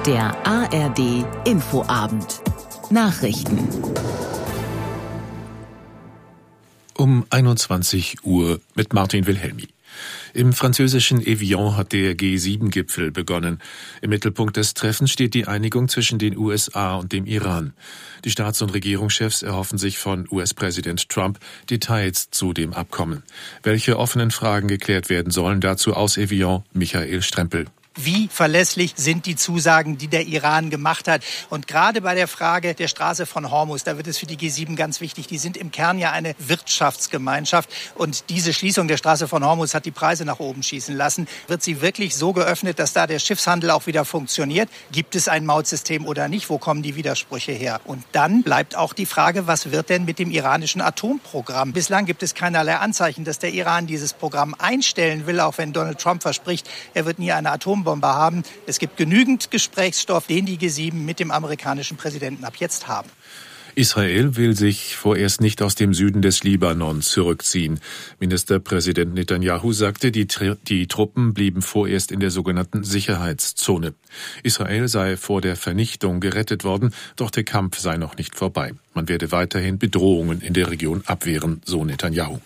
Der ARD Infoabend. Nachrichten. Um 21 Uhr mit Martin Wilhelmi. Im französischen Evian hat der G7-Gipfel begonnen. Im Mittelpunkt des Treffens steht die Einigung zwischen den USA und dem Iran. Die Staats- und Regierungschefs erhoffen sich von US-Präsident Trump Details zu dem Abkommen. Welche offenen Fragen geklärt werden sollen, dazu aus Evian Michael Strempel. Wie verlässlich sind die Zusagen, die der Iran gemacht hat? Und gerade bei der Frage der Straße von Hormuz, da wird es für die G7 ganz wichtig. Die sind im Kern ja eine Wirtschaftsgemeinschaft. Und diese Schließung der Straße von Hormuz hat die Preise nach oben schießen lassen. Wird sie wirklich so geöffnet, dass da der Schiffshandel auch wieder funktioniert? Gibt es ein Mautsystem oder nicht? Wo kommen die Widersprüche her? Und dann bleibt auch die Frage, was wird denn mit dem iranischen Atomprogramm? Bislang gibt es keinerlei Anzeichen, dass der Iran dieses Programm einstellen will, auch wenn Donald Trump verspricht, er wird nie eine Atombombe haben. Es gibt genügend Gesprächsstoff, den die G7 mit dem amerikanischen Präsidenten ab jetzt haben. Israel will sich vorerst nicht aus dem Süden des Libanon zurückziehen. Ministerpräsident Netanyahu sagte, die Truppen blieben vorerst in der sogenannten Sicherheitszone. Israel sei vor der Vernichtung gerettet worden, doch der Kampf sei noch nicht vorbei. Man werde weiterhin Bedrohungen in der Region abwehren, so Netanyahu.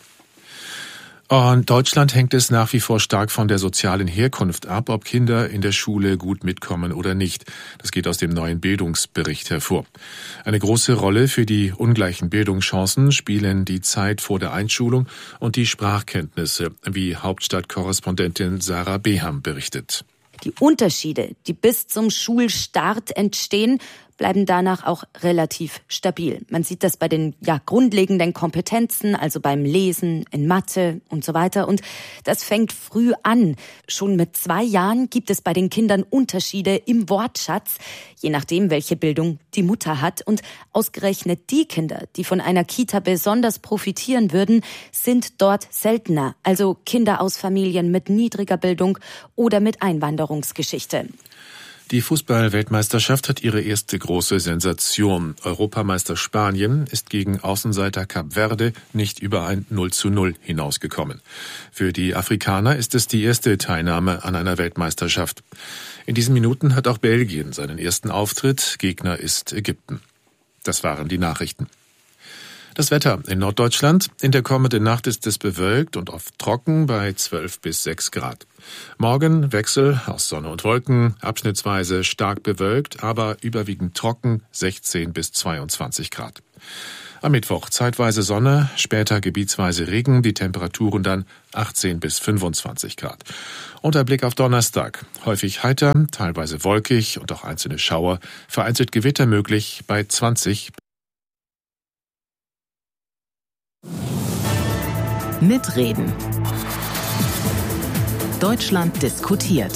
In Deutschland hängt es nach wie vor stark von der sozialen Herkunft ab, ob Kinder in der Schule gut mitkommen oder nicht. Das geht aus dem neuen Bildungsbericht hervor. Eine große Rolle für die ungleichen Bildungschancen spielen die Zeit vor der Einschulung und die Sprachkenntnisse, wie Hauptstadtkorrespondentin Sarah Beham berichtet. Die Unterschiede, die bis zum Schulstart entstehen, bleiben danach auch relativ stabil. Man sieht das bei den grundlegenden Kompetenzen, also beim Lesen, in Mathe und so weiter. Und das fängt früh an. Schon mit 2 Jahren gibt es bei den Kindern Unterschiede im Wortschatz, je nachdem, welche Bildung die Mutter hat. Und ausgerechnet die Kinder, die von einer Kita besonders profitieren würden, sind dort seltener. Also Kinder aus Familien mit niedriger Bildung oder mit Einwanderungsgeschichte. Die Fußball-Weltmeisterschaft hat ihre erste große Sensation. Europameister Spanien ist gegen Außenseiter Kap Verde nicht über ein 0:0 hinausgekommen. Für die Afrikaner ist es die erste Teilnahme an einer Weltmeisterschaft. In diesen Minuten hat auch Belgien seinen ersten Auftritt. Gegner ist Ägypten. Das waren die Nachrichten. Das Wetter in Norddeutschland. In der kommenden Nacht ist es bewölkt und oft trocken bei 12 bis 6 Grad. Morgen Wechsel aus Sonne und Wolken, abschnittsweise stark bewölkt, aber überwiegend trocken, 16 bis 22 Grad. Am Mittwoch zeitweise Sonne, später gebietsweise Regen, die Temperaturen dann 18 bis 25 Grad. Und ein Blick auf Donnerstag. Häufig heiter, teilweise wolkig und auch einzelne Schauer, vereinzelt Gewitter möglich bei 20. Mitreden. Deutschland diskutiert.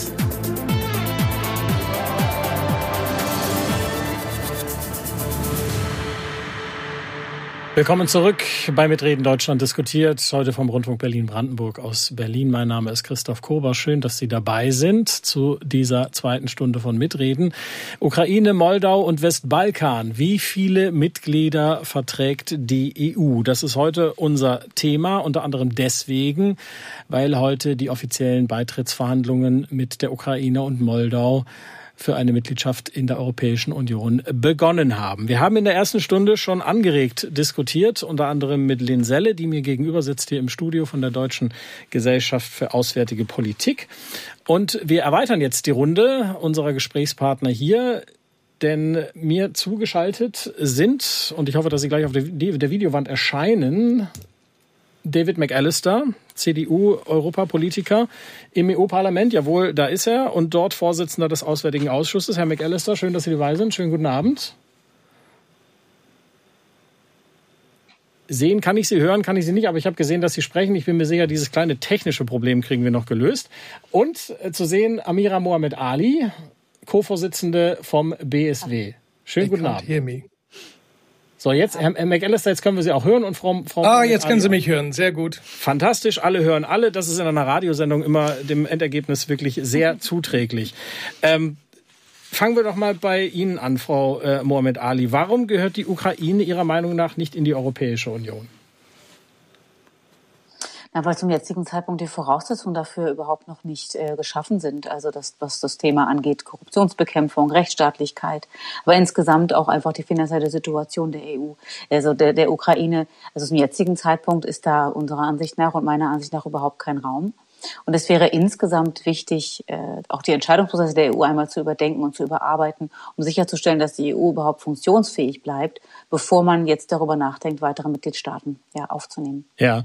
Willkommen zurück bei Mitreden Deutschland diskutiert. Heute vom Rundfunk Berlin-Brandenburg aus Berlin. Mein Name ist Christoph Kober. Schön, dass Sie dabei sind zu dieser zweiten Stunde von Mitreden. Ukraine, Moldau und Westbalkan. Wie viele Mitglieder verträgt die EU? Das ist heute unser Thema, unter anderem deswegen, weil heute die offiziellen Beitrittsverhandlungen mit der Ukraine und Moldau für eine Mitgliedschaft in der Europäischen Union begonnen haben. Wir haben in der ersten Stunde schon angeregt diskutiert, unter anderem mit Lynn Selle, die mir gegenüber sitzt hier im Studio von der Deutschen Gesellschaft für Auswärtige Politik. Und wir erweitern jetzt die Runde unserer Gesprächspartner hier, denn mir zugeschaltet sind, und ich hoffe, dass sie gleich auf der Videowand erscheinen, David McAllister, CDU-Europapolitiker im EU-Parlament. Jawohl, da ist er. Und dort Vorsitzender des Auswärtigen Ausschusses. Herr McAllister, schön, dass Sie dabei sind. Schönen guten Abend. Sehen kann ich Sie, hören kann ich Sie nicht, aber ich habe gesehen, dass Sie sprechen. Ich bin mir sicher, dieses kleine technische Problem kriegen wir noch gelöst. Und zu sehen Amira Mohamed Ali, Co-Vorsitzende vom BSW. Schönen guten Abend. So, jetzt, Herr McAllister, jetzt können wir Sie auch hören. Und Frau jetzt können Sie mich hören. Sehr gut. Fantastisch, alle hören alle. Das ist in einer Radiosendung immer dem Endergebnis wirklich sehr zuträglich. Fangen wir doch mal bei Ihnen an, Frau Mohamed Ali. Warum gehört die Ukraine Ihrer Meinung nach nicht in die Europäische Union? Ja, weil zum jetzigen Zeitpunkt die Voraussetzungen dafür überhaupt noch nicht geschaffen sind. Also was das Thema angeht, Korruptionsbekämpfung, Rechtsstaatlichkeit, aber insgesamt auch einfach die finanzielle Situation der EU, also der Ukraine. Also zum jetzigen Zeitpunkt ist da unserer Ansicht nach und meiner Ansicht nach überhaupt kein Raum. Und es wäre insgesamt wichtig, auch die Entscheidungsprozesse der EU einmal zu überdenken und zu überarbeiten, um sicherzustellen, dass die EU überhaupt funktionsfähig bleibt, bevor man jetzt darüber nachdenkt, weitere Mitgliedstaaten aufzunehmen. Ja,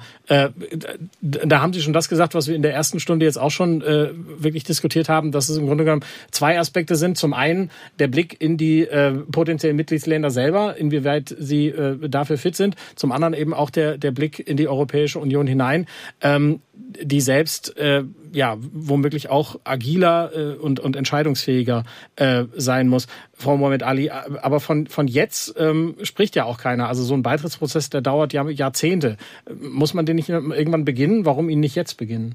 da haben Sie schon das gesagt, was wir in der ersten Stunde jetzt auch schon wirklich diskutiert haben, dass es im Grunde genommen zwei Aspekte sind. Zum einen der Blick in die potenziellen Mitgliedsländer selber, inwieweit sie dafür fit sind. Zum anderen eben auch der Blick in die Europäische Union hinein, die selbst womöglich auch agiler und entscheidungsfähiger sein muss. Frau Mohamed Ali, aber von jetzt spricht ja auch keiner. Also so ein Beitrittsprozess, der dauert ja Jahrzehnte. Muss man den nicht irgendwann beginnen? Warum ihn nicht jetzt beginnen?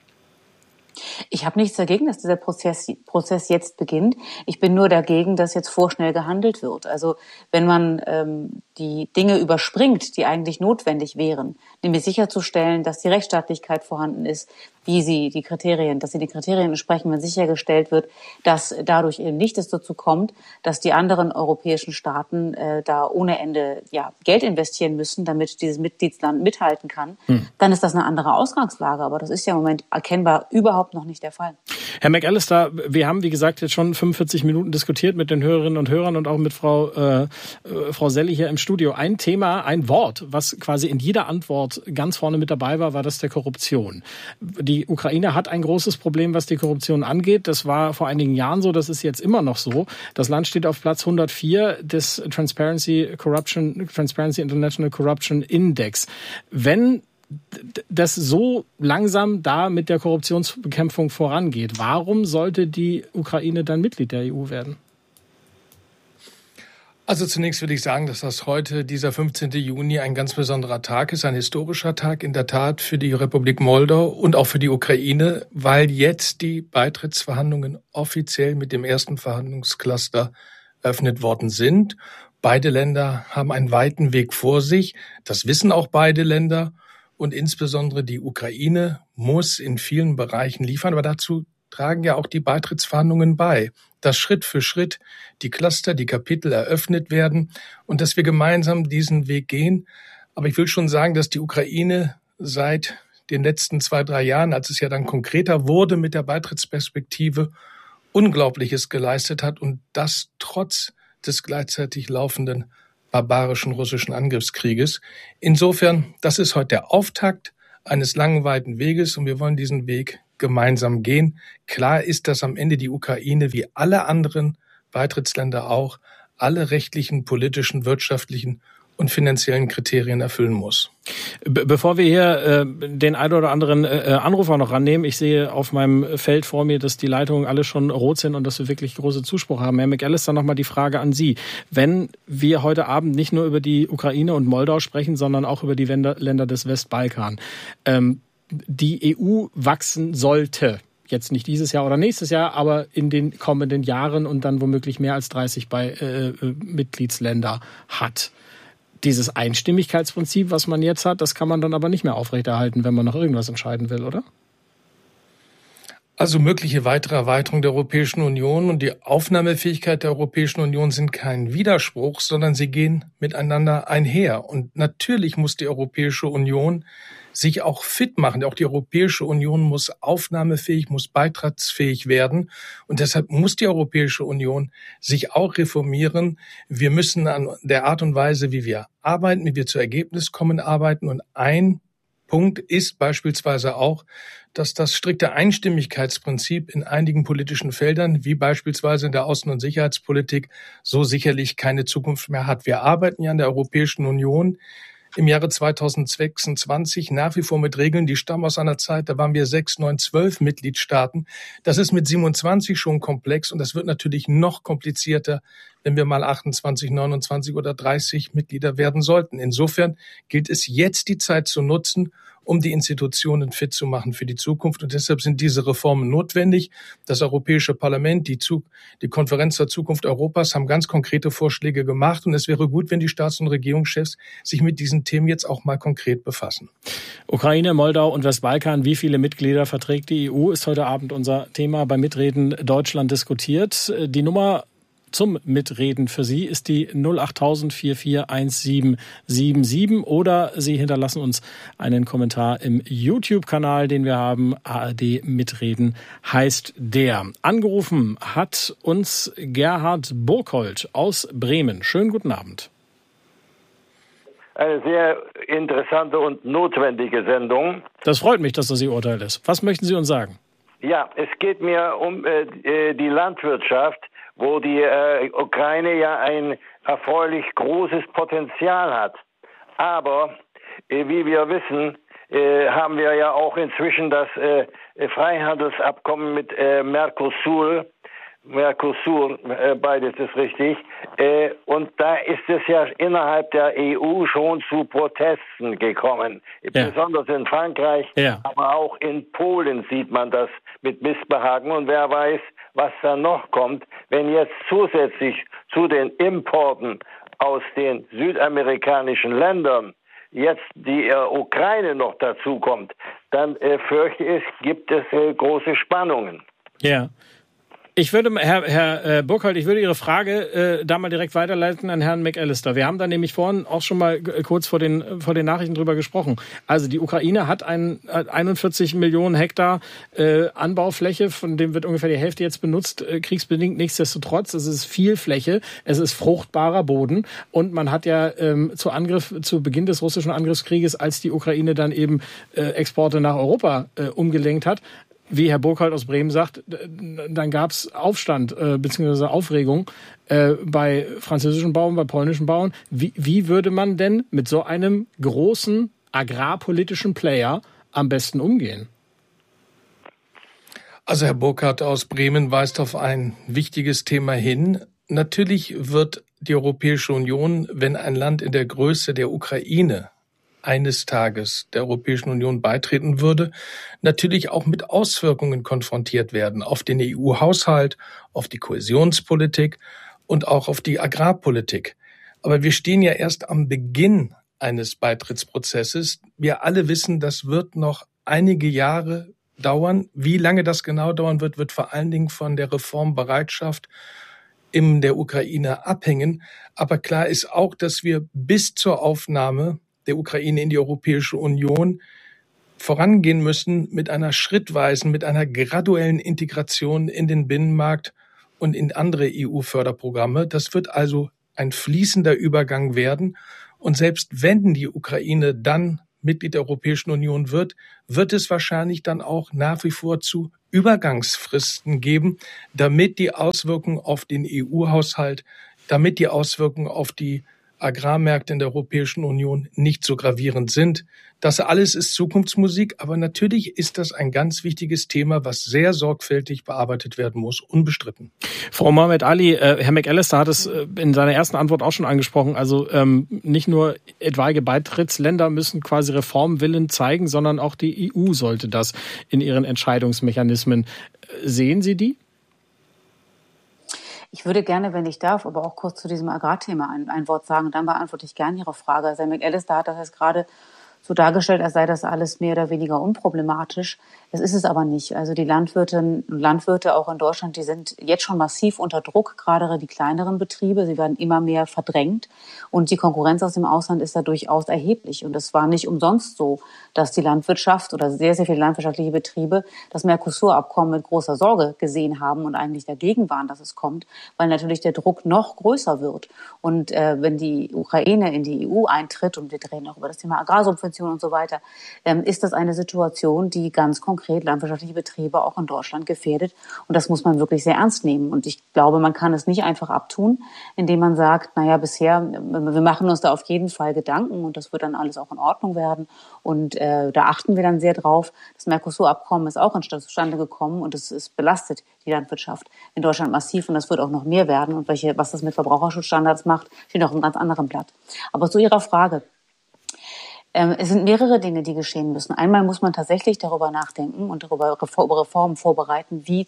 Ich habe nichts dagegen, dass dieser Prozess jetzt beginnt. Ich bin nur dagegen, dass jetzt vorschnell gehandelt wird. Also wenn man die Dinge überspringt, die eigentlich notwendig wären, nämlich sicherzustellen, dass die Rechtsstaatlichkeit vorhanden ist, dass sie die Kriterien entsprechen, wenn sichergestellt wird, dass dadurch eben nicht es dazu kommt, dass die anderen europäischen Staaten da ohne Ende Geld investieren müssen, damit dieses Mitgliedsland mithalten kann, dann ist das eine andere Ausgangslage. Aber das ist ja im Moment erkennbar überhaupt noch nicht der Fall. Herr McAllister, wir haben, wie gesagt, jetzt schon 45 Minuten diskutiert mit den Hörerinnen und Hörern und auch mit Frau Selli hier im Studio. Ein Thema, ein Wort, was quasi in jeder Antwort ganz vorne mit dabei war das der Korruption. Die Ukraine hat ein großes Problem, was die Korruption angeht. Das war vor einigen Jahren so, das ist jetzt immer noch so. Das Land steht auf Platz 104 des Transparency International Corruption Index. Wenn das so langsam da mit der Korruptionsbekämpfung vorangeht, warum sollte die Ukraine dann Mitglied der EU werden? Also zunächst will ich sagen, dass das heute, dieser 15. Juni, ein ganz besonderer Tag ist, ein historischer Tag in der Tat für die Republik Moldau und auch für die Ukraine, weil jetzt die Beitrittsverhandlungen offiziell mit dem ersten Verhandlungscluster eröffnet worden sind. Beide Länder haben einen weiten Weg vor sich. Das wissen auch beide Länder. Und insbesondere die Ukraine muss in vielen Bereichen liefern. Aber dazu tragen ja auch die Beitrittsverhandlungen bei, dass Schritt für Schritt die Cluster, die Kapitel eröffnet werden und dass wir gemeinsam diesen Weg gehen. Aber ich will schon sagen, dass die Ukraine seit den letzten 2-3 Jahren, als es ja dann konkreter wurde mit der Beitrittsperspektive, Unglaubliches geleistet hat und das trotz des gleichzeitig laufenden barbarischen russischen Angriffskrieges. Insofern, das ist heute der Auftakt eines langen, weiten Weges und wir wollen diesen Weg gemeinsam gehen. Klar ist, dass am Ende die Ukraine, wie alle anderen Beitrittsländer auch, alle rechtlichen, politischen, wirtschaftlichen und finanziellen Kriterien erfüllen muss. Bevor wir hier den einen oder anderen Anrufer noch rannehmen, ich sehe auf meinem Feld vor mir, dass die Leitungen alle schon rot sind und dass wir wirklich große Zuspruch haben. Herr McAllister, nochmal die Frage an Sie. Wenn wir heute Abend nicht nur über die Ukraine und Moldau sprechen, sondern auch über die Länder des Westbalkan, die EU wachsen sollte, jetzt nicht dieses Jahr oder nächstes Jahr, aber in den kommenden Jahren und dann womöglich mehr als 30 Mitgliedsländer hat. Dieses Einstimmigkeitsprinzip, was man jetzt hat, das kann man dann aber nicht mehr aufrechterhalten, wenn man noch irgendwas entscheiden will, oder? Also mögliche weitere Erweiterung der Europäischen Union und die Aufnahmefähigkeit der Europäischen Union sind kein Widerspruch, sondern sie gehen miteinander einher. Und natürlich muss die Europäische Union sich auch fit machen. Auch die Europäische Union muss aufnahmefähig, muss beitrittsfähig werden. Und deshalb muss die Europäische Union sich auch reformieren. Wir müssen an der Art und Weise, wie wir arbeiten, wie wir zu Ergebnis kommen, arbeiten. Und ein Punkt ist beispielsweise auch, dass das strikte Einstimmigkeitsprinzip in einigen politischen Feldern, wie beispielsweise in der Außen- und Sicherheitspolitik, so sicherlich keine Zukunft mehr hat. Wir arbeiten ja in der Europäischen Union im Jahre 2026 nach wie vor mit Regeln, die stammen aus einer Zeit, da waren wir 6, 9, 12 Mitgliedstaaten. Das ist mit 27 schon komplex und das wird natürlich noch komplizierter wenn wir mal 28, 29 oder 30 Mitglieder werden sollten. Insofern gilt es jetzt, die Zeit zu nutzen, um die Institutionen fit zu machen für die Zukunft. Und deshalb sind diese Reformen notwendig. Das Europäische Parlament, die Konferenz zur Zukunft Europas haben ganz konkrete Vorschläge gemacht. Und es wäre gut, wenn die Staats- und Regierungschefs sich mit diesen Themen jetzt auch mal konkret befassen. Ukraine, Moldau und Westbalkan, wie viele Mitglieder verträgt die EU, ist heute Abend unser Thema bei Mitreden Deutschland diskutiert. Die Nummer zum Mitreden für Sie ist die 08000 441777 oder Sie hinterlassen uns einen Kommentar im YouTube-Kanal, den wir haben. ARD Mitreden heißt der. Angerufen hat uns Gerhard Burkhold aus Bremen. Schönen guten Abend. Eine sehr interessante und notwendige Sendung. Das freut mich, dass das Ihr Urteil ist. Was möchten Sie uns sagen? Ja, es geht mir um die Landwirtschaft, wo die Ukraine ja ein erfreulich großes Potenzial hat. Aber wie wir wissen, haben wir ja auch inzwischen das Freihandelsabkommen mit Mercosur, beides ist richtig. Und da ist es ja innerhalb der EU schon zu Protesten gekommen. Ja. Besonders in Frankreich, ja. Aber auch in Polen sieht man das mit Missbehagen. Und wer weiß, was da noch kommt, wenn jetzt zusätzlich zu den Importen aus den südamerikanischen Ländern jetzt die Ukraine noch dazu kommt, dann fürchte ich, gibt es große Spannungen. Ja. Ich würde, Herr Burkhold, ich würde Ihre Frage da mal direkt weiterleiten an Herrn McAllister. Wir haben da nämlich vorhin auch schon mal kurz vor den Nachrichten drüber gesprochen. Also die Ukraine hat 41 Millionen Hektar Anbaufläche, von dem wird ungefähr die Hälfte jetzt benutzt, kriegsbedingt. Nichtsdestotrotz, es ist viel Fläche, es ist fruchtbarer Boden und man hat ja zu Beginn des russischen Angriffskrieges, als die Ukraine dann eben Exporte nach Europa umgelenkt hat, wie Herr Burkhold aus Bremen sagt, dann gab es Aufstand bzw. Aufregung bei französischen Bauern, bei polnischen Bauern. Wie würde man denn mit so einem großen agrarpolitischen Player am besten umgehen? Also Herr Burkhardt aus Bremen weist auf ein wichtiges Thema hin. Natürlich wird die Europäische Union, wenn ein Land in der Größe der Ukraine eines Tages der Europäischen Union beitreten würde, natürlich auch mit Auswirkungen konfrontiert werden auf den EU-Haushalt, auf die Kohäsionspolitik und auch auf die Agrarpolitik. Aber wir stehen ja erst am Beginn eines Beitrittsprozesses. Wir alle wissen, das wird noch einige Jahre dauern. Wie lange das genau dauern wird, wird vor allen Dingen von der Reformbereitschaft in der Ukraine abhängen. Aber klar ist auch, dass wir bis zur Aufnahme der Ukraine in die Europäische Union vorangehen müssen mit einer schrittweisen, mit einer graduellen Integration in den Binnenmarkt und in andere EU-Förderprogramme. Das wird also ein fließender Übergang werden. Und selbst wenn die Ukraine dann Mitglied der Europäischen Union wird es wahrscheinlich dann auch nach wie vor zu Übergangsfristen geben, damit die Auswirkungen auf den EU-Haushalt, damit die Auswirkungen auf die Agrarmärkte in der Europäischen Union nicht so gravierend sind. Das alles ist Zukunftsmusik, aber natürlich ist das ein ganz wichtiges Thema, was sehr sorgfältig bearbeitet werden muss, unbestritten. Frau Mohamed Ali, Herr McAllister hat es in seiner ersten Antwort auch schon angesprochen, also nicht nur etwaige Beitrittsländer müssen quasi Reformwillen zeigen, sondern auch die EU sollte das in ihren Entscheidungsmechanismen. Sehen Sie die? Ich würde gerne, wenn ich darf, aber auch kurz zu diesem Agrarthema ein Wort sagen. Dann beantworte ich gerne Ihre Frage. Also Herr McAllister hat das jetzt gerade so dargestellt, als sei das alles mehr oder weniger unproblematisch. Das ist es aber nicht. Also die Landwirtinnen und Landwirte auch in Deutschland, die sind jetzt schon massiv unter Druck, gerade die kleineren Betriebe. Sie werden immer mehr verdrängt und die Konkurrenz aus dem Ausland ist da durchaus erheblich. Und es war nicht umsonst so, dass die Landwirtschaft oder sehr, sehr viele landwirtschaftliche Betriebe das Mercosur-Abkommen mit großer Sorge gesehen haben und eigentlich dagegen waren, dass es kommt, weil natürlich der Druck noch größer wird. Und wenn die Ukraine in die EU eintritt, und wir reden auch über das Thema Agrarsubventionen Subventionen und so weiter, ist das eine Situation, die ganz konkret landwirtschaftliche Betriebe auch in Deutschland gefährdet. Und das muss man wirklich sehr ernst nehmen. Und ich glaube, man kann es nicht einfach abtun, indem man sagt, naja, bisher, wir machen uns da auf jeden Fall Gedanken und das wird dann alles auch in Ordnung werden. Und da achten wir dann sehr drauf. Das Mercosur-Abkommen ist auch zustande gekommen und es belastet die Landwirtschaft in Deutschland massiv und das wird auch noch mehr werden. Und was das mit Verbraucherschutzstandards macht, steht auf einem ganz anderen Blatt. Aber zu Ihrer Frage. Es sind mehrere Dinge, die geschehen müssen. Einmal muss man tatsächlich darüber nachdenken und darüber Reformen vorbereiten, wie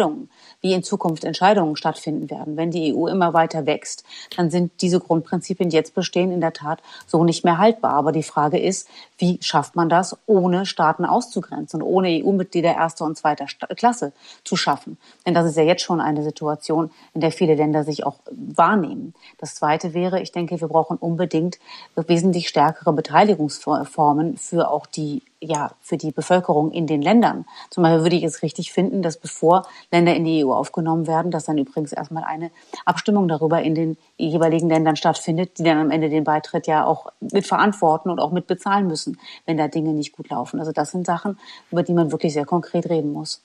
in Zukunft Entscheidungen stattfinden werden. Wenn die EU immer weiter wächst, dann sind diese Grundprinzipien, die jetzt bestehen, in der Tat so nicht mehr haltbar. Aber die Frage ist, wie schafft man das, ohne Staaten auszugrenzen und ohne EU-Mitglieder erster und zweiter Klasse zu schaffen? Denn das ist ja jetzt schon eine Situation, in der viele Länder sich auch wahrnehmen. Das Zweite wäre, ich denke, wir brauchen unbedingt wesentlich stärkere Beteiligungsformen für auch für die Bevölkerung in den Ländern. Zum Beispiel würde ich es richtig finden, dass bevor Länder in die EU aufgenommen werden, dass dann übrigens erstmal eine Abstimmung darüber in den jeweiligen Ländern stattfindet, die dann am Ende den Beitritt ja auch mit verantworten und auch mit bezahlen müssen, wenn da Dinge nicht gut laufen. Also das sind Sachen, über die man wirklich sehr konkret reden muss.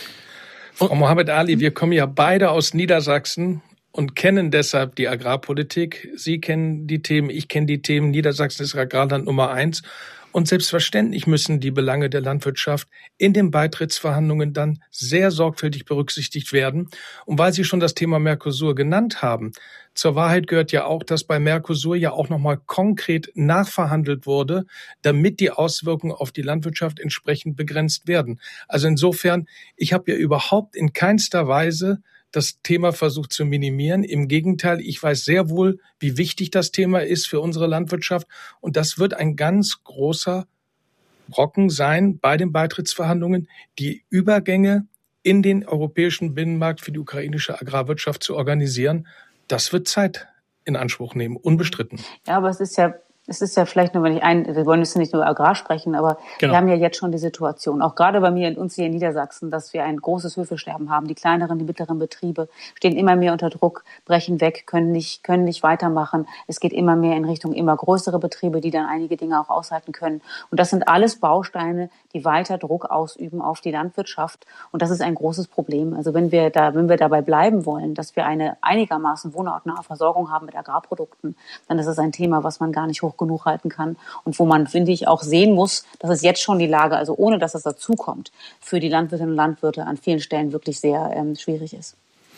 Frau Mohammed Ali, wir kommen ja beide aus Niedersachsen und kennen deshalb die Agrarpolitik. Sie kennen die Themen, ich kenne die Themen. Niedersachsen ist Agrarland Nummer 1. Und selbstverständlich müssen die Belange der Landwirtschaft in den Beitrittsverhandlungen dann sehr sorgfältig berücksichtigt werden. Und weil Sie schon das Thema Mercosur genannt haben, zur Wahrheit gehört ja auch, dass bei Mercosur ja auch nochmal konkret nachverhandelt wurde, damit die Auswirkungen auf die Landwirtschaft entsprechend begrenzt werden. Also insofern, ich habe ja überhaupt in keinster Weise das Thema versucht zu minimieren. Im Gegenteil, ich weiß sehr wohl, wie wichtig das Thema ist für unsere Landwirtschaft. Und das wird ein ganz großer Brocken sein bei den Beitrittsverhandlungen, die Übergänge in den europäischen Binnenmarkt für die ukrainische Agrarwirtschaft zu organisieren. Das wird Zeit in Anspruch nehmen, unbestritten. Ja, aber es ist ja vielleicht nur, wir wollen jetzt nicht nur Agrar sprechen, aber Wir haben ja jetzt schon die Situation, auch gerade bei mir und uns hier in Niedersachsen, dass wir ein großes Höfesterben haben. Die kleineren, die mittleren Betriebe stehen immer mehr unter Druck, brechen weg, können nicht weitermachen. Es geht immer mehr in Richtung immer größere Betriebe, die dann einige Dinge auch aushalten können. Und das sind alles Bausteine, die weiter Druck ausüben auf die Landwirtschaft. Und das ist ein großes Problem. Also wenn wir dabei bleiben wollen, dass wir eine einigermaßen wohnortnahe Versorgung haben mit Agrarprodukten, dann ist es ein Thema, was man gar nicht hoch genug halten kann und wo man, finde ich, auch sehen muss, dass es jetzt schon die Lage, also ohne dass es dazukommt, für die Landwirtinnen und Landwirte an vielen Stellen wirklich sehr schwierig ist.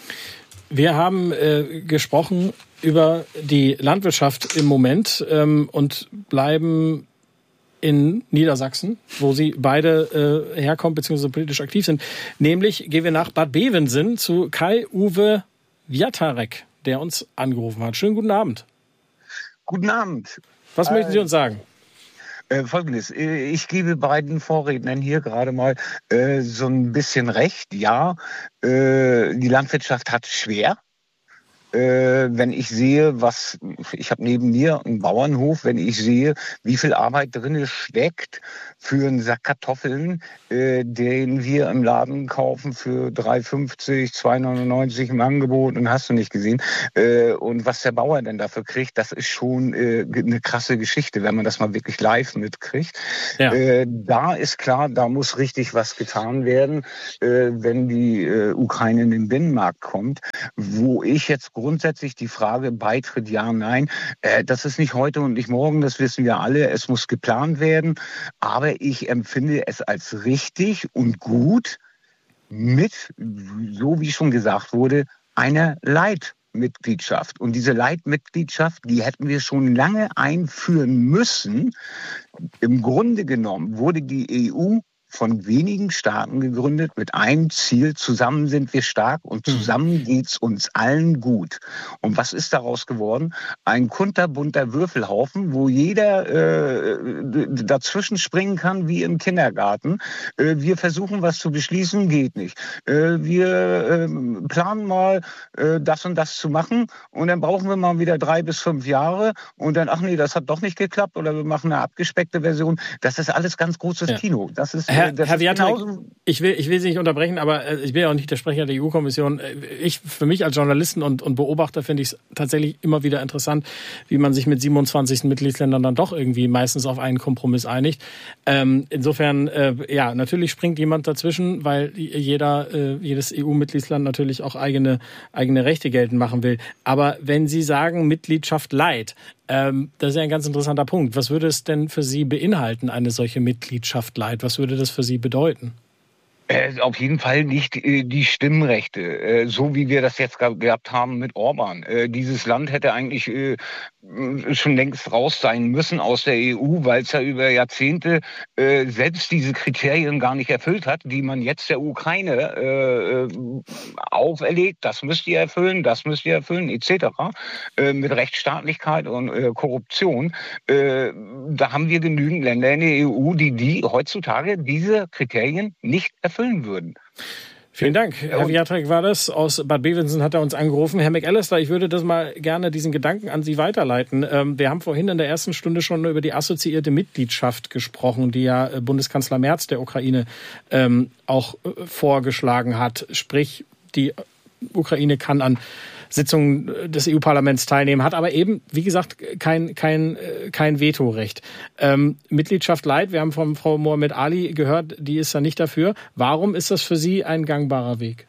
Wir haben gesprochen über die Landwirtschaft im Moment und bleiben in Niedersachsen, wo Sie beide herkommen bzw. politisch aktiv sind. Nämlich gehen wir nach Bad Bevensen zu Kai-Uwe Wiatarek, der uns angerufen hat. Schönen guten Abend. Guten Abend. Was möchten Sie uns sagen? Folgendes, ich gebe beiden Vorrednern hier gerade mal so ein bisschen recht. Ja, die Landwirtschaft hat schwer. Wenn ich sehe, ich habe neben mir einen Bauernhof, wenn ich sehe, wie viel Arbeit drin steckt für einen Sack Kartoffeln, den wir im Laden kaufen für 3,50, 2,99 im Angebot und hast du nicht gesehen. Und was der Bauer denn dafür kriegt, das ist schon eine krasse Geschichte, wenn man das mal wirklich live mitkriegt. Ja. Da ist klar, da muss richtig was getan werden, wenn die Ukraine in den Binnenmarkt kommt, wo ich jetzt grundsätzlich die Frage Beitritt ja, nein, das ist nicht heute und nicht morgen, das wissen wir alle, es muss geplant werden, aber ich empfinde es als richtig und gut mit, so wie schon gesagt wurde, einer Leitmitgliedschaft. Und diese Leitmitgliedschaft, die hätten wir schon lange einführen müssen. Im Grunde genommen wurde die EU von wenigen Staaten gegründet mit einem Ziel: Zusammen sind wir stark und zusammen geht's uns allen gut. Und was ist daraus geworden? Ein kunterbunter Würfelhaufen, wo jeder dazwischen springen kann wie im Kindergarten. Wir versuchen was zu beschließen, geht nicht. Wir planen mal das und das zu machen und dann brauchen wir mal wieder 3 bis 5 Jahre und dann, ach nee, das hat doch nicht geklappt oder wir machen eine abgespeckte Version. Das ist alles ganz großes Kino. Das ist Herr Wiatek, ich will Sie nicht unterbrechen, aber ich bin ja auch nicht der Sprecher der EU-Kommission. Für mich als Journalisten und Beobachter finde ich es tatsächlich immer wieder interessant, wie man sich mit 27 Mitgliedsländern dann doch irgendwie meistens auf einen Kompromiss einigt. Insofern, natürlich springt jemand dazwischen, weil jedes EU-Mitgliedsland natürlich auch eigene Rechte geltend machen will. Aber wenn Sie sagen Mitgliedschaft light, das ist ja ein ganz interessanter Punkt. Was würde es denn für Sie beinhalten, eine solche Mitgliedschaft light? Was würde das für Sie bedeuten? Auf jeden Fall nicht die Stimmrechte, so wie wir das jetzt gehabt haben mit Orban. Dieses Land hätte eigentlich schon längst raus sein müssen aus der EU, weil es ja über Jahrzehnte selbst diese Kriterien gar nicht erfüllt hat, die man jetzt der Ukraine auferlegt. Das müsst ihr erfüllen, etc. Mit Rechtsstaatlichkeit und Korruption. Da haben wir genügend Länder in der EU, die heutzutage diese Kriterien nicht erfüllen würden. Vielen Dank. Herr Wiatek war das. Aus Bad Bevensen hat er uns angerufen. Herr McAllister, ich würde das mal gerne, diesen Gedanken an Sie weiterleiten. Wir haben vorhin in der ersten Stunde schon über die assoziierte Mitgliedschaft gesprochen, die ja Bundeskanzler Merz der Ukraine auch vorgeschlagen hat. Sprich, die Ukraine kann an Sitzungen des EU-Parlaments teilnehmen, hat aber eben, wie gesagt, kein Vetorecht. Mitgliedschaft light, wir haben von Frau Mohamed Ali gehört, die ist da nicht dafür. Warum ist das für Sie ein gangbarer Weg?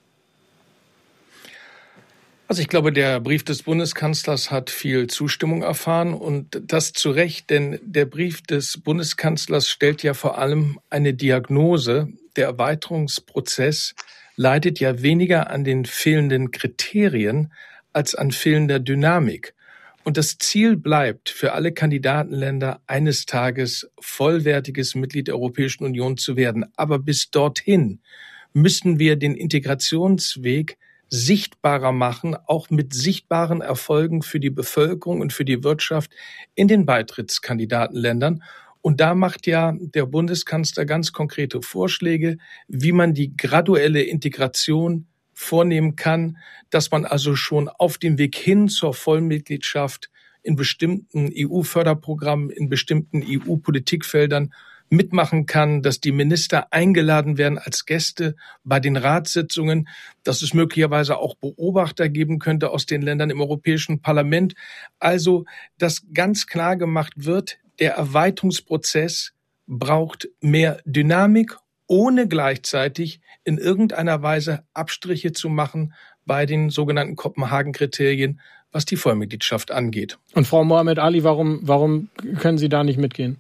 Also ich glaube, der Brief des Bundeskanzlers hat viel Zustimmung erfahren und das zu Recht, denn der Brief des Bundeskanzlers stellt ja vor allem eine Diagnose. Der Erweiterungsprozess leidet ja weniger an den fehlenden Kriterien als an fehlender Dynamik. Und das Ziel bleibt für alle Kandidatenländer, eines Tages vollwertiges Mitglied der Europäischen Union zu werden. Aber bis dorthin müssen wir den Integrationsweg sichtbarer machen, auch mit sichtbaren Erfolgen für die Bevölkerung und für die Wirtschaft in den Beitrittskandidatenländern. Und da macht ja der Bundeskanzler ganz konkrete Vorschläge, wie man die graduelle Integration vornehmen kann, dass man also schon auf dem Weg hin zur Vollmitgliedschaft in bestimmten EU-Förderprogrammen, in bestimmten EU-Politikfeldern mitmachen kann, dass die Minister eingeladen werden als Gäste bei den Ratssitzungen, dass es möglicherweise auch Beobachter geben könnte aus den Ländern im Europäischen Parlament. Also, dass ganz klar gemacht wird, der Erweiterungsprozess braucht mehr Dynamik, ohne gleichzeitig in irgendeiner Weise Abstriche zu machen bei den sogenannten Kopenhagen-Kriterien, was die Vollmitgliedschaft angeht. Und Frau Mohamed Ali, warum können Sie da nicht mitgehen?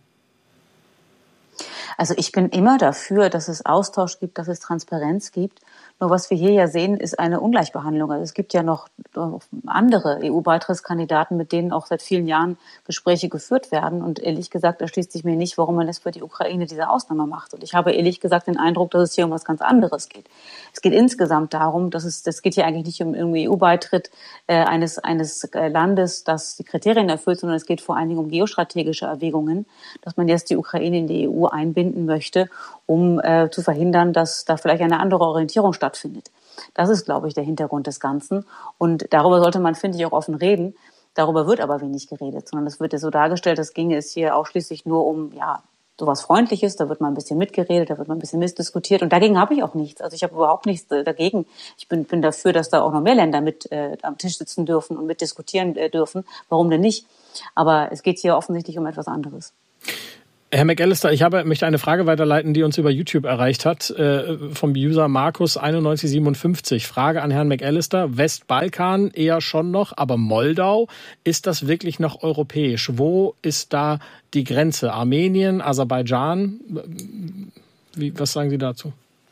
Also ich bin immer dafür, dass es Austausch gibt, dass es Transparenz gibt. Nur was wir hier ja sehen, ist eine Ungleichbehandlung. Also es gibt ja noch andere EU-Beitrittskandidaten, mit denen auch seit vielen Jahren Gespräche geführt werden. Und ehrlich gesagt erschließt sich mir nicht, warum man es für die Ukraine diese Ausnahme macht. Und ich habe ehrlich gesagt den Eindruck, dass es hier um was ganz anderes geht. Es geht insgesamt darum, das geht hier eigentlich nicht um irgendwie EU-Beitritt eines Landes, das die Kriterien erfüllt, sondern es geht vor allen Dingen um geostrategische Erwägungen, dass man jetzt die Ukraine in die EU einbinden möchte, um zu verhindern, dass da vielleicht eine andere Orientierung stattfindet. Das ist, glaube ich, der Hintergrund des Ganzen. Und darüber sollte man, finde ich, auch offen reden. Darüber wird aber wenig geredet, sondern es wird ja so dargestellt, als ginge es hier ausschließlich nur um, sowas Freundliches. Da wird mal ein bisschen mitgeredet, da wird mal ein bisschen missdiskutiert. Und dagegen habe ich auch nichts. Also ich habe überhaupt nichts dagegen. Ich bin dafür, dass da auch noch mehr Länder mit am Tisch sitzen dürfen und mitdiskutieren dürfen. Warum denn nicht? Aber es geht hier offensichtlich um etwas anderes. Herr McAllister, ich möchte eine Frage weiterleiten, die uns über YouTube erreicht hat, vom User Markus9157. Frage an Herrn McAllister. Westbalkan eher schon noch, aber Moldau, ist das wirklich noch europäisch? Wo ist da die Grenze? Armenien, Aserbaidschan? Was sagen Sie dazu?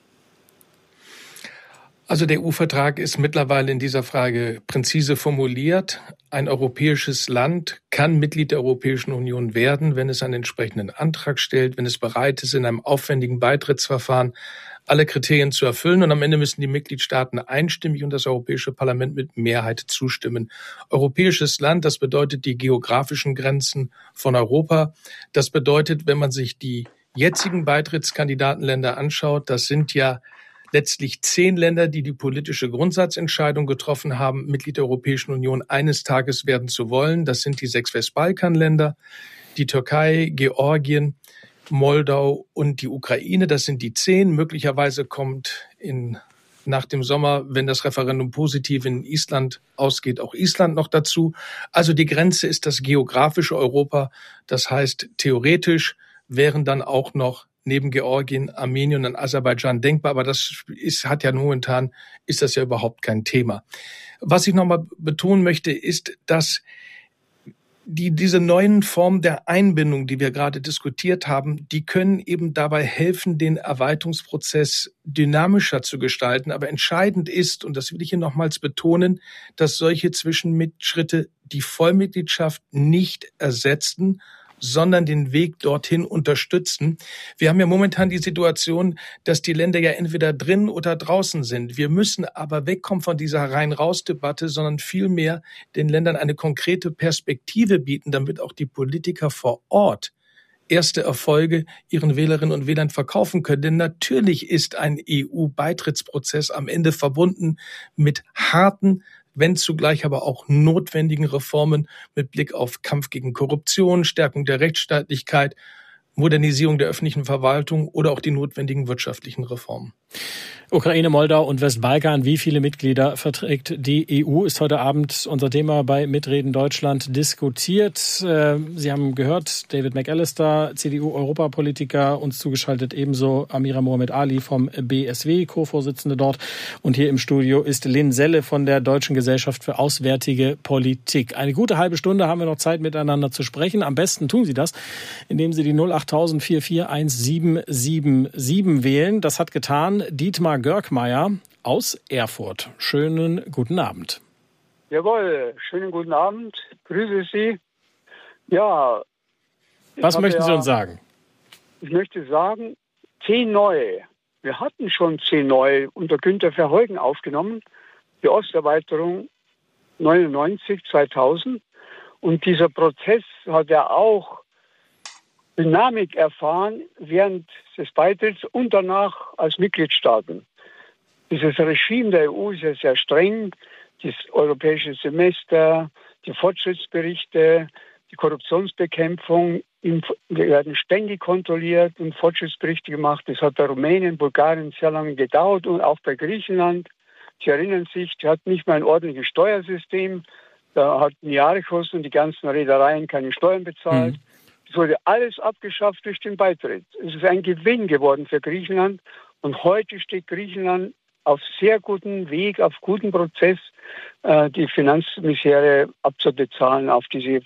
Also der EU-Vertrag ist mittlerweile in dieser Frage präzise formuliert. Ein europäisches Land kann Mitglied der Europäischen Union werden, wenn es einen entsprechenden Antrag stellt, wenn es bereit ist, in einem aufwendigen Beitrittsverfahren alle Kriterien zu erfüllen. Und am Ende müssen die Mitgliedstaaten einstimmig und das Europäische Parlament mit Mehrheit zustimmen. Europäisches Land, das bedeutet die geografischen Grenzen von Europa. Das bedeutet, wenn man sich die jetzigen Beitrittskandidatenländer anschaut, das sind ja letztlich 10 Länder, die die politische Grundsatzentscheidung getroffen haben, Mitglied der Europäischen Union eines Tages werden zu wollen. Das sind die 6 Westbalkanländer, die Türkei, Georgien, Moldau und die Ukraine. Das sind die 10. Möglicherweise kommt nach dem Sommer, wenn das Referendum positiv in Island ausgeht, auch Island noch dazu. Also die Grenze ist das geografische Europa. Das heißt, theoretisch wären dann auch noch neben Georgien, Armenien und Aserbaidschan denkbar. Aber das ist das ja überhaupt kein Thema. Was ich nochmal betonen möchte, ist, dass diese neuen Formen der Einbindung, die wir gerade diskutiert haben, die können eben dabei helfen, den Erweiterungsprozess dynamischer zu gestalten. Aber entscheidend ist, und das will ich hier nochmals betonen, dass solche Zwischenschritte die Vollmitgliedschaft nicht ersetzen, sondern den Weg dorthin unterstützen. Wir haben ja momentan die Situation, dass die Länder ja entweder drin oder draußen sind. Wir müssen aber wegkommen von dieser Rein-Raus-Debatte, sondern vielmehr den Ländern eine konkrete Perspektive bieten, damit auch die Politiker vor Ort erste Erfolge ihren Wählerinnen und Wählern verkaufen können. Denn natürlich ist ein EU-Beitrittsprozess am Ende verbunden mit harten, wenn zugleich aber auch notwendigen Reformen mit Blick auf Kampf gegen Korruption, Stärkung der Rechtsstaatlichkeit, Modernisierung der öffentlichen Verwaltung oder auch die notwendigen wirtschaftlichen Reformen. Ukraine, Moldau und Westbalkan, wie viele Mitglieder verträgt die EU, ist heute Abend unser Thema bei Mitreden Deutschland diskutiert. Sie haben gehört, David McAllister, CDU-Europapolitiker, uns zugeschaltet ebenso Amira Mohamed Ali vom BSW, Co-Vorsitzende dort. Und hier im Studio ist Lynn Selle von der Deutschen Gesellschaft für Auswärtige Politik. Eine gute halbe Stunde haben wir noch Zeit, miteinander zu sprechen. Am besten tun Sie das, indem Sie die 08000 441777 wählen. Das hat getan Dietmar Görkmeier aus Erfurt. Schönen guten Abend. Jawohl, schönen guten Abend. Grüße Sie. Ja. Was möchten Sie uns sagen? Ich möchte sagen, 10 neue. Wir hatten schon 10 neue unter Günter Verheugen aufgenommen. Die Osterweiterung 99, 2000. Und dieser Prozess hat ja auch Dynamik erfahren während des Beitritts und danach als Mitgliedstaaten. Dieses Regime der EU ist ja sehr streng. Das europäische Semester, die Fortschrittsberichte, die Korruptionsbekämpfung werden ständig kontrolliert und Fortschrittsberichte gemacht. Das hat bei Rumänien, Bulgarien sehr lange gedauert und auch bei Griechenland. Sie erinnern sich, die hat nicht mal ein ordentliches Steuersystem. Da hatten Jahreskosten und die ganzen Reedereien keine Steuern bezahlt. Es wurde alles abgeschafft durch den Beitritt. Es ist ein Gewinn geworden für Griechenland. Und heute steht Griechenland auf sehr guten Weg, auf guten Prozess, die Finanzmisere abzubezahlen, auf diese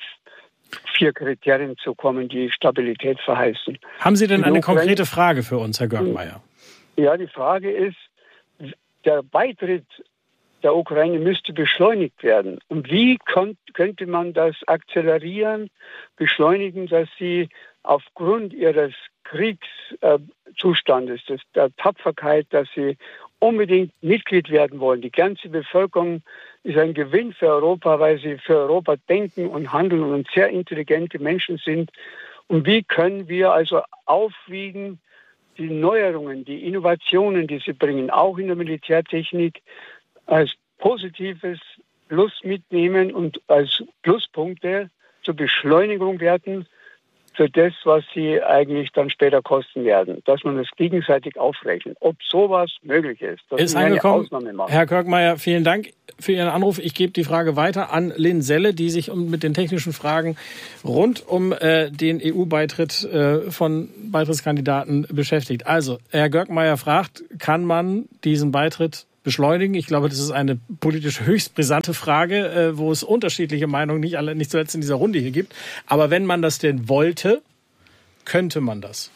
4 Kriterien zu kommen, die Stabilität verheißen. Haben Sie denn eine konkrete Frage für uns, Herr Görkmeier? Ja, die Frage ist, der Beitritt der Ukraine müsste beschleunigt werden. Und wie könnte man das akzelerieren, beschleunigen, dass sie aufgrund ihres Kriegszustandes, der Tapferkeit, dass sie unbedingt Mitglied werden wollen. Die ganze Bevölkerung ist ein Gewinn für Europa, weil sie für Europa denken und handeln und sehr intelligente Menschen sind. Und wie können wir also aufwiegen, die Neuerungen, die Innovationen, die sie bringen, auch in der Militärtechnik, als positives Plus mitnehmen und als Pluspunkte zur Beschleunigung werden für das, was sie eigentlich dann später kosten werden. Dass man das gegenseitig aufrechnet. Ob sowas möglich ist. Das ist angekommen. Herr Görkmeier, vielen Dank für Ihren Anruf. Ich gebe die Frage weiter an Lynn Selle, die sich mit den technischen Fragen rund um den EU-Beitritt von Beitrittskandidaten beschäftigt. Also, Herr Görkmeier fragt, kann man diesen Beitritt beschleunigen? Ich glaube, das ist eine politisch höchst brisante Frage, wo es unterschiedliche Meinungen nicht zuletzt in dieser Runde hier gibt. Aber wenn man das denn wollte, könnte man das?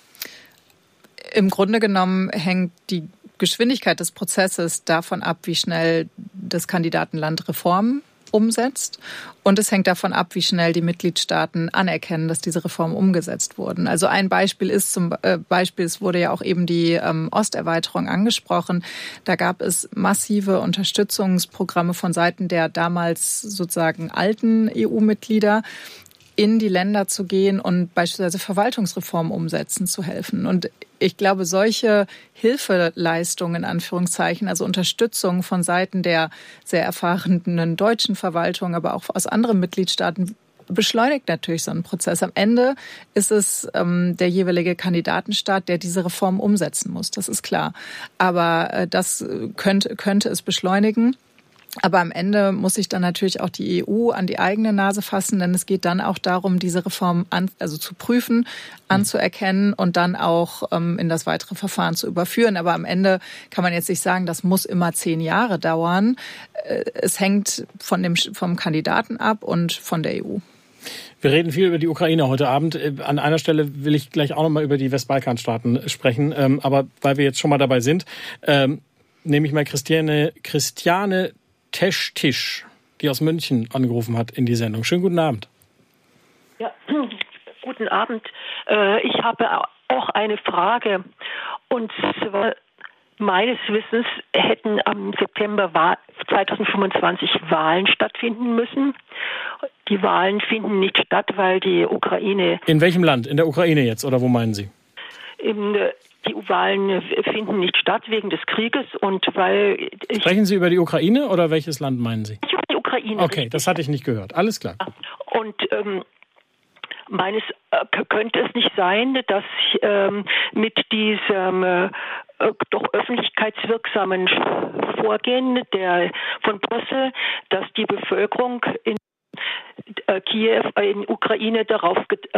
Im Grunde genommen hängt die Geschwindigkeit des Prozesses davon ab, wie schnell das Kandidatenland Reformen umsetzt. Und es hängt davon ab, wie schnell die Mitgliedstaaten anerkennen, dass diese Reformen umgesetzt wurden. Also ein Beispiel ist zum Beispiel, es wurde ja auch eben die Osterweiterung angesprochen. Da gab es massive Unterstützungsprogramme von Seiten der damals sozusagen alten EU-Mitglieder, in die Länder zu gehen und beispielsweise Verwaltungsreformen umsetzen zu helfen. Und ich glaube, solche Hilfeleistungen, in Anführungszeichen, also Unterstützung von Seiten der sehr erfahrenen deutschen Verwaltung, aber auch aus anderen Mitgliedstaaten, beschleunigt natürlich so einen Prozess. Am Ende ist es der jeweilige Kandidatenstaat, der diese Reform umsetzen muss. Das ist klar. Aber das könnte es beschleunigen. Aber am Ende muss sich dann natürlich auch die EU an die eigene Nase fassen, denn es geht dann auch darum, diese Reform zu prüfen, anzuerkennen und dann auch in das weitere Verfahren zu überführen. Aber am Ende kann man jetzt nicht sagen, das muss immer 10 Jahre dauern. Es hängt vom Kandidaten ab und von der EU. Wir reden viel über die Ukraine heute Abend. An einer Stelle will ich gleich auch noch mal über die Westbalkanstaaten sprechen. Aber weil wir jetzt schon mal dabei sind, nehme ich mal Christiane Tesch-Tisch, die aus München angerufen hat in die Sendung. Schönen guten Abend. Ja, guten Abend. Ich habe auch eine Frage. Und zwar, meines Wissens hätten am September 2025 Wahlen stattfinden müssen. Die Wahlen finden nicht statt, weil die Ukraine... In welchem Land? In der Ukraine jetzt, oder wo meinen Sie? Die Wahlen finden nicht statt wegen des Krieges und weil... Sprechen Sie über die Ukraine oder welches Land meinen Sie? Über die Ukraine. Okay, das hatte ich nicht gehört. Alles klar. Und könnte es nicht sein, dass mit diesem doch öffentlichkeitswirksamen Vorgehen von Brüssel, dass die Bevölkerung in Kiew, in Ukraine darauf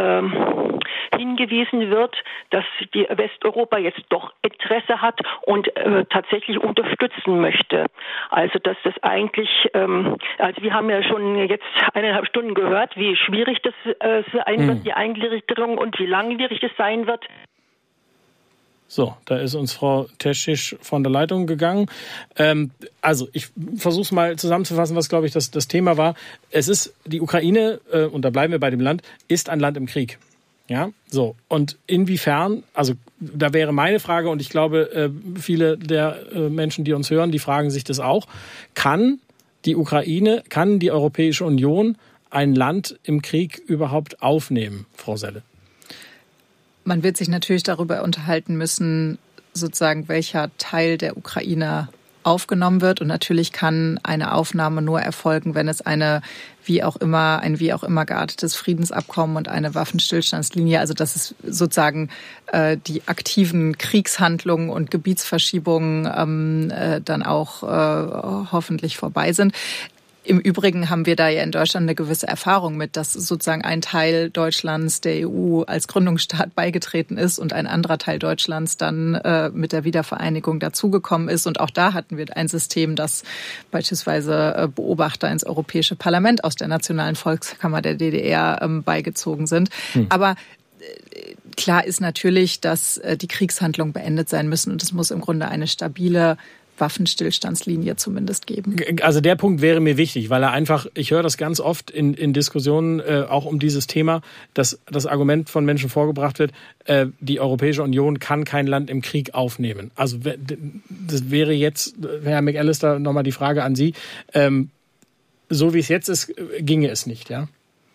hingewiesen wird, dass die Westeuropa jetzt doch Interesse hat und tatsächlich unterstützen möchte. Also dass das eigentlich, also wir haben ja schon jetzt 1,5 Stunden gehört, wie schwierig das sein wird, die Eingliederung und wie langwierig es sein wird. So, da ist uns Frau Teschisch von der Leitung gegangen. Also ich versuche es mal zusammenzufassen, was, glaube ich, das Thema war. Es ist die Ukraine, und da bleiben wir bei dem Land, ist ein Land im Krieg. Ja, so. Und inwiefern, also da wäre meine Frage, und ich glaube, viele der Menschen, die uns hören, die fragen sich das auch, kann die Ukraine, kann die Europäische Union ein Land im Krieg überhaupt aufnehmen, Frau Selle? Man wird sich natürlich darüber unterhalten müssen, sozusagen, welcher Teil der Ukraine aufgenommen wird. Und natürlich kann eine Aufnahme nur erfolgen, wenn es ein wie auch immer geartetes Friedensabkommen und eine Waffenstillstandslinie, also dass es sozusagen die aktiven Kriegshandlungen und Gebietsverschiebungen dann auch hoffentlich vorbei sind. Im Übrigen haben wir da ja in Deutschland eine gewisse Erfahrung mit, dass sozusagen ein Teil Deutschlands der EU als Gründungsstaat beigetreten ist und ein anderer Teil Deutschlands dann mit der Wiedervereinigung dazugekommen ist. Und auch da hatten wir ein System, das beispielsweise Beobachter ins Europäische Parlament aus der Nationalen Volkskammer der DDR beigezogen sind. Aber klar ist natürlich, dass die Kriegshandlungen beendet sein müssen und es muss im Grunde eine stabile Waffenstillstandslinie zumindest geben. Also der Punkt wäre mir wichtig, weil ich höre das ganz oft in Diskussionen auch um dieses Thema, dass das Argument von Menschen vorgebracht wird, die Europäische Union kann kein Land im Krieg aufnehmen. Also das wäre jetzt, Herr McAllister, nochmal die Frage an Sie. So wie es jetzt ist, ginge es nicht, ja?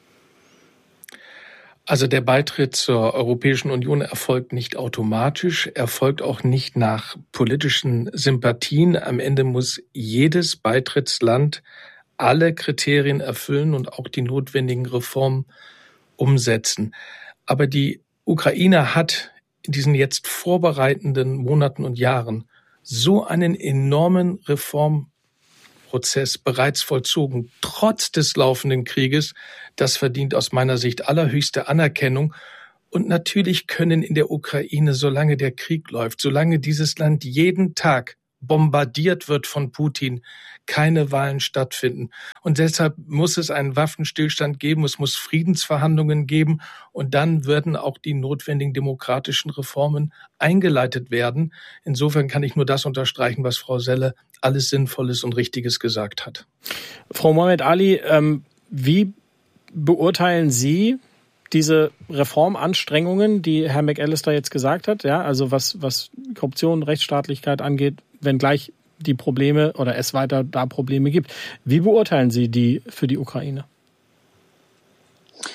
Also der Beitritt zur Europäischen Union erfolgt nicht automatisch, erfolgt auch nicht nach politischen Sympathien. Am Ende muss jedes Beitrittsland alle Kriterien erfüllen und auch die notwendigen Reformen umsetzen. Aber die Ukraine hat in diesen jetzt vorbereitenden Monaten und Jahren so einen enormen Reformprozess bereits vollzogen, trotz des laufenden Krieges. Das verdient aus meiner Sicht allerhöchste Anerkennung. Und natürlich können in der Ukraine, solange der Krieg läuft, solange dieses Land jeden Tag bombardiert wird von Putin, keine Wahlen stattfinden. Und deshalb muss es einen Waffenstillstand geben, es muss Friedensverhandlungen geben und dann werden auch die notwendigen demokratischen Reformen eingeleitet werden. Insofern kann ich nur das unterstreichen, was Frau Selle alles Sinnvolles und Richtiges gesagt hat. Frau Mohamed Ali, wie beurteilen Sie diese Reformanstrengungen, die Herr McAllister jetzt gesagt hat? Ja, also was Korruption, Rechtsstaatlichkeit angeht, wenngleich die Probleme oder es weiter da Probleme gibt. Wie beurteilen Sie die für die Ukraine?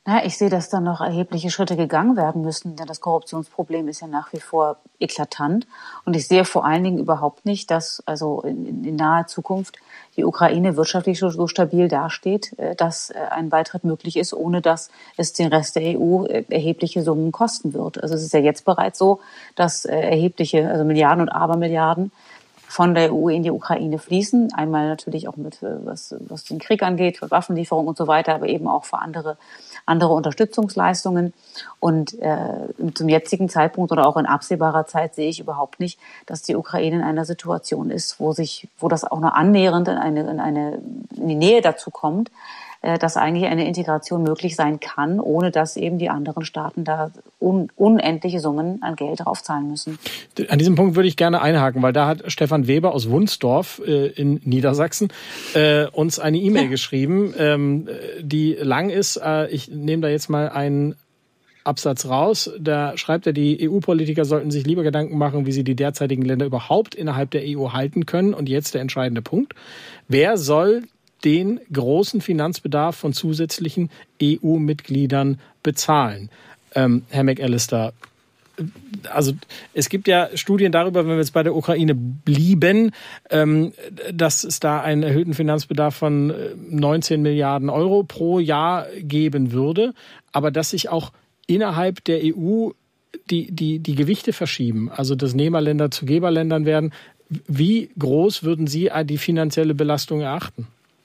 Ich sehe, dass da noch erhebliche Schritte gegangen werden müssen, denn das Korruptionsproblem ist ja nach wie vor eklatant. Und ich sehe vor allen Dingen überhaupt nicht, dass also in naher Zukunft die Ukraine wirtschaftlich so stabil dasteht, dass ein Beitritt möglich ist, ohne dass es den Rest der EU erhebliche Summen kosten wird. Also es ist ja jetzt bereits so, dass erhebliche, also Milliarden und Abermilliarden von der EU in die Ukraine fließen. Einmal natürlich auch mit, was den Krieg angeht, für Waffenlieferungen und so weiter, aber eben auch für andere Unterstützungsleistungen. Und zum jetzigen Zeitpunkt oder auch in absehbarer Zeit sehe ich überhaupt nicht, dass die Ukraine in einer Situation ist, wo das auch nur annähernd in die Nähe dazu kommt, dass eigentlich eine Integration möglich sein kann, ohne dass eben die anderen Staaten da unendliche Summen an Geld draufzahlen müssen. An diesem Punkt würde ich gerne einhaken, weil da hat Stefan Weber aus Wunsdorf in Niedersachsen uns eine E-Mail geschrieben, die lang ist. Ich nehme da jetzt mal einen Absatz raus. Da schreibt er, die EU-Politiker sollten sich lieber Gedanken machen, wie sie die derzeitigen Länder überhaupt innerhalb der EU halten können. Und jetzt der entscheidende Punkt. Wer soll den großen Finanzbedarf von zusätzlichen EU-Mitgliedern bezahlen? Herr McAllister, also es gibt ja Studien darüber, wenn wir jetzt bei der Ukraine blieben, dass es da einen erhöhten Finanzbedarf von 19 Milliarden Euro pro Jahr geben würde, aber dass sich auch innerhalb der EU die Gewichte verschieben, also dass Nehmerländer zu Geberländern werden. Wie groß würden Sie die finanzielle Belastung erachten?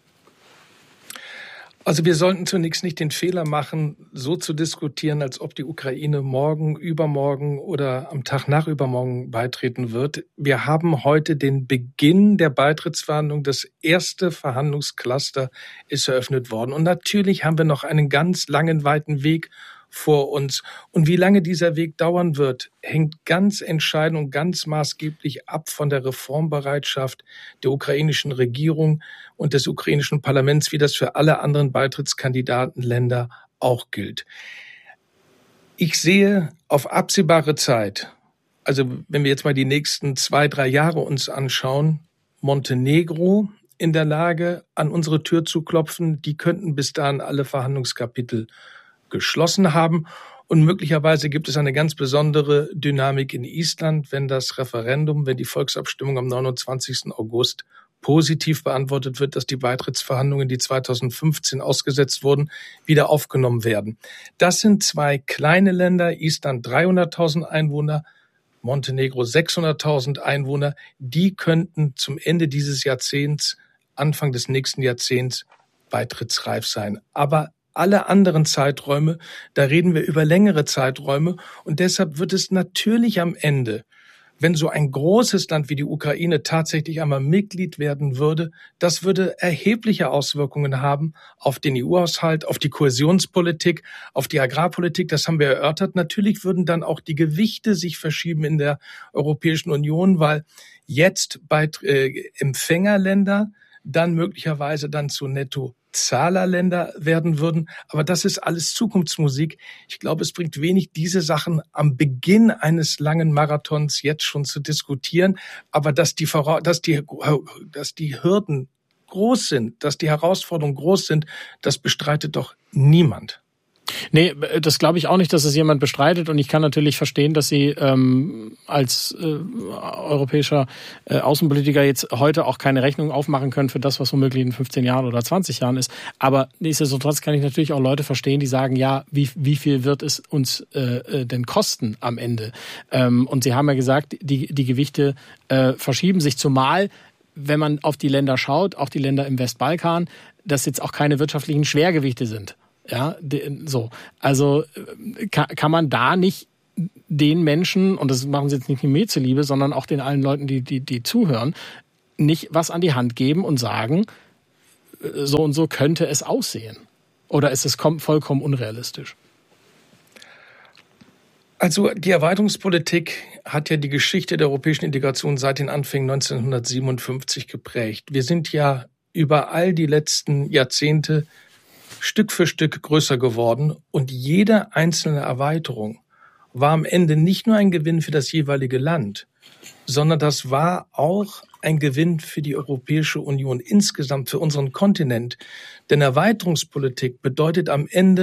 Also wir sollten zunächst nicht den Fehler machen, so zu diskutieren, als ob die Ukraine morgen, übermorgen oder am Tag nach übermorgen beitreten wird. Wir haben heute den Beginn der Beitrittsverhandlungen. Das erste Verhandlungscluster ist eröffnet worden. Und natürlich haben wir noch einen ganz langen, weiten Weg vor uns. Und wie lange dieser Weg dauern wird, hängt ganz entscheidend und ganz maßgeblich ab von der Reformbereitschaft der ukrainischen Regierung und des ukrainischen Parlaments, wie das für alle anderen Beitrittskandidatenländer auch gilt. Ich sehe auf absehbare Zeit, also wenn wir jetzt mal die nächsten 2-3 Jahre uns anschauen, Montenegro in der Lage, an unsere Tür zu klopfen. Die könnten bis dahin alle Verhandlungskapitel geschlossen haben. Und möglicherweise gibt es eine ganz besondere Dynamik in Island, wenn das Referendum, wenn die Volksabstimmung am 29. August positiv beantwortet wird, dass die Beitrittsverhandlungen, die 2015 ausgesetzt wurden, wieder aufgenommen werden. Das sind zwei kleine Länder, Island 300.000 Einwohner, Montenegro 600.000 Einwohner. Die könnten zum Ende dieses Jahrzehnts, Anfang des nächsten Jahrzehnts beitrittsreif sein. Aber alle anderen Zeiträume, da reden wir über längere Zeiträume. Und deshalb wird es natürlich am Ende, wenn so ein großes Land wie die Ukraine tatsächlich einmal Mitglied werden würde, das würde erhebliche Auswirkungen haben auf den EU-Haushalt, auf die Kohäsionspolitik, auf die Agrarpolitik. Das haben wir erörtert. Natürlich würden dann auch die Gewichte sich verschieben in der Europäischen Union, weil jetzt Empfängerländer dann möglicherweise dann zu Nettozahlerländer werden würden. Aber das ist alles Zukunftsmusik. Ich glaube, es bringt wenig, diese Sachen am Beginn eines langen Marathons jetzt schon zu diskutieren. Aber dass die Hürden groß sind, dass die Herausforderungen groß sind, das bestreitet doch niemand. Nee, das glaube ich auch nicht, dass es jemand bestreitet. Und ich kann natürlich verstehen, dass Sie als europäischer Außenpolitiker jetzt heute auch keine Rechnung aufmachen können für das, was womöglich in 15 Jahren oder 20 Jahren ist. Aber nichtsdestotrotz kann ich natürlich auch Leute verstehen, die sagen, ja, wie viel wird es uns denn kosten am Ende? Und Sie haben ja gesagt, die Gewichte verschieben sich, zumal wenn man auf die Länder schaut, auch die Länder im Westbalkan, das jetzt auch keine wirtschaftlichen Schwergewichte sind. Ja, so. Also kann man da nicht den Menschen, und das machen sie jetzt nicht mir zuliebe, sondern auch den allen Leuten, die zuhören, nicht was an die Hand geben und sagen, so und so könnte es aussehen? Oder ist es vollkommen unrealistisch? Also die Erweiterungspolitik hat ja die Geschichte der europäischen Integration seit den Anfängen 1957 geprägt. Wir sind ja über all die letzten Jahrzehnte Stück für Stück größer geworden und jede einzelne Erweiterung war am Ende nicht nur ein Gewinn für das jeweilige Land, sondern das war auch ein Gewinn für die Europäische Union insgesamt, für unseren Kontinent. Denn Erweiterungspolitik bedeutet am Ende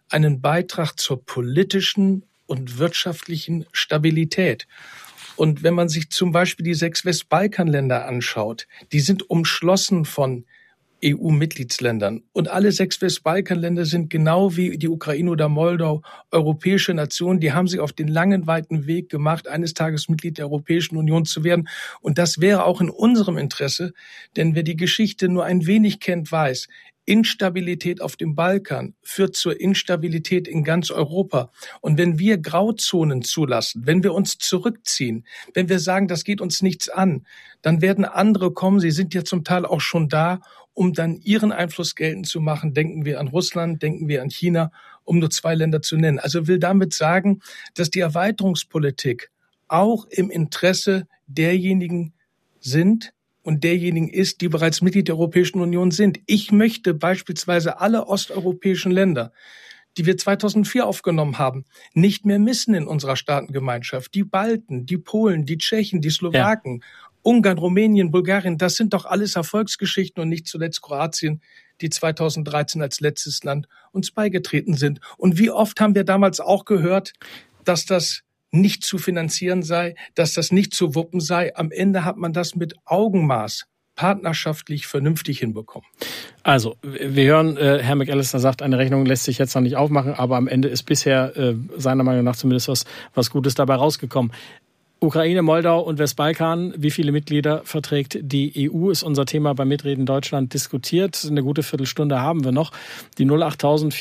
einen Beitrag zur politischen und wirtschaftlichen Stabilität. Und wenn man sich zum Beispiel die 6 Westbalkanländer anschaut, die sind umschlossen von EU-Mitgliedsländern. Und alle 6 Westbalkanländer sind genau wie die Ukraine oder Moldau europäische Nationen. Die haben sich auf den langen, weiten Weg gemacht, eines Tages Mitglied der Europäischen Union zu werden. Und das wäre auch in unserem Interesse, denn wer die Geschichte nur ein wenig kennt, weiß, Instabilität auf dem Balkan führt zur Instabilität in ganz Europa. Und wenn wir Grauzonen zulassen, wenn wir uns zurückziehen, wenn wir sagen, das geht uns nichts an, dann werden andere kommen, sie sind ja zum Teil auch schon da, um dann ihren Einfluss geltend zu machen. Denken wir an Russland, denken wir an China, um nur 2 Länder zu nennen. Also will damit sagen, dass die Erweiterungspolitik auch im Interesse derjenigen sind, und derjenigen ist, die bereits Mitglied der Europäischen Union sind. Ich möchte beispielsweise alle osteuropäischen Länder, die wir 2004 aufgenommen haben, nicht mehr missen in unserer Staatengemeinschaft. Die Balten, die Polen, die Tschechen, die Slowaken, Ungarn, Rumänien, Bulgarien, das sind doch alles Erfolgsgeschichten und nicht zuletzt Kroatien, die 2013 als letztes Land uns beigetreten sind. Und wie oft haben wir damals auch gehört, dass das nicht zu finanzieren sei, dass das nicht zu wuppen sei. Am Ende hat man das mit Augenmaß partnerschaftlich vernünftig hinbekommen. Also, wir hören, Herr McAllister sagt, eine Rechnung lässt sich jetzt noch nicht aufmachen, aber am Ende ist bisher seiner Meinung nach zumindest was Gutes dabei rausgekommen. Ukraine, Moldau und Westbalkan, wie viele Mitglieder verträgt die EU, ist unser Thema bei Mitreden Deutschland diskutiert. Eine gute Viertelstunde haben wir noch. Die 08000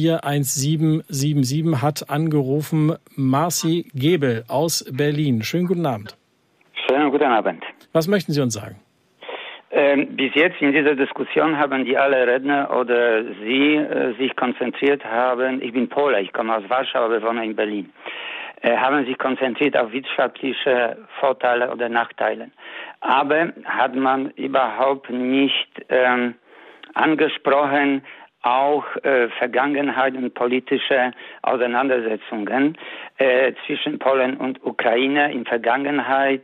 441777 hat angerufen Marci Gebel aus Berlin. Schönen guten Abend. Schönen guten Abend. Was möchten Sie uns sagen? Bis jetzt in dieser Diskussion haben die alle Redner oder Sie sich konzentriert haben, ich bin Pole, ich komme aus Warschau, aber wohne in Berlin, haben sich konzentriert auf wirtschaftliche Vorteile oder Nachteile. Aber hat man überhaupt nicht angesprochen, auch Vergangenheit und politische Auseinandersetzungen zwischen Polen und Ukraine in Vergangenheit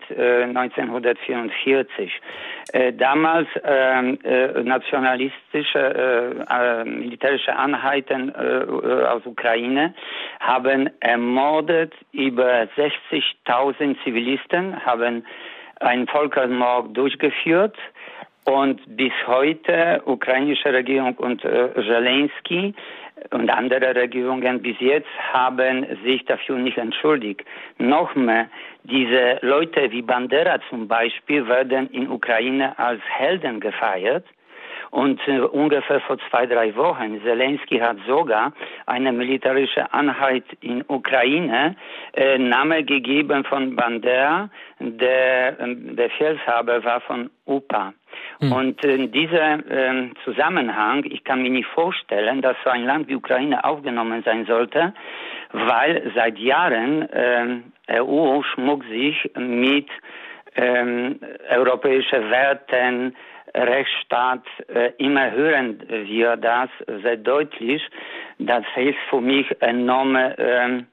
1944. Damals nationalistische militärische Einheiten aus Ukraine haben ermordet über 60.000 Zivilisten, haben einen Völkermord durchgeführt. Und bis heute, ukrainische Regierung und Zelensky und andere Regierungen bis jetzt haben sich dafür nicht entschuldigt. Noch mehr, diese Leute wie Bandera zum Beispiel werden in Ukraine als Helden gefeiert. Und ungefähr vor 2-3 Wochen, Zelensky hat sogar eine militärische Einheit in Ukraine Name gegeben von Bandera, der Befehlshaber war von UPA. Und in diesem Zusammenhang, ich kann mir nicht vorstellen, dass so ein Land wie Ukraine aufgenommen sein sollte, weil seit Jahren EU schmuckt sich mit europäischen Werten, Rechtsstaat, immer hören wir das sehr deutlich. Das ist für mich enormer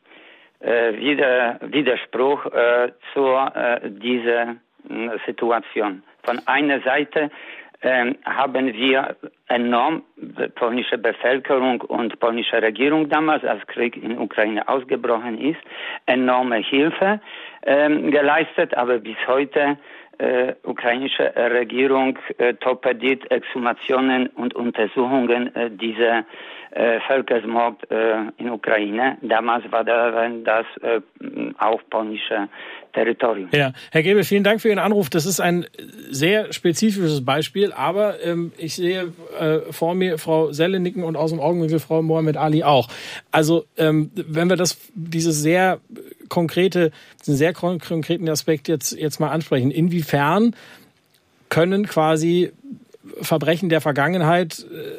Widerspruch zu dieser Situation. Von einer Seite haben wir enorm polnische Bevölkerung und polnische Regierung damals, als Krieg in Ukraine ausgebrochen ist, enorme Hilfe geleistet, aber bis heute ukrainische Regierung torpediert Exhumationen und Untersuchungen dieser Völkermord in Ukraine. Damals war das auch polnische Territorium. Ja, Herr Gebel, vielen Dank für Ihren Anruf. Das ist ein sehr spezifisches Beispiel, aber ich sehe vor mir Frau Selle nicken und aus dem Augenwinkel Frau Mohammed Ali auch. Also wenn wir diesen sehr konkreten Aspekt jetzt mal ansprechen, inwiefern können quasi Verbrechen der Vergangenheit